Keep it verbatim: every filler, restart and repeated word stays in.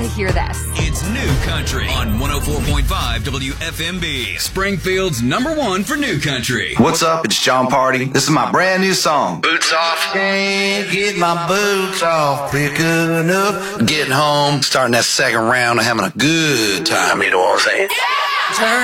to hear this. It's New Country on one oh four point five W F M B. Springfield's number one for New Country. What's up? It's John Party. This is my brand new song. Boots off. Can't get my boots off quick enough. Getting home, starting that second round, and having a good time. You know what I'm saying? Turn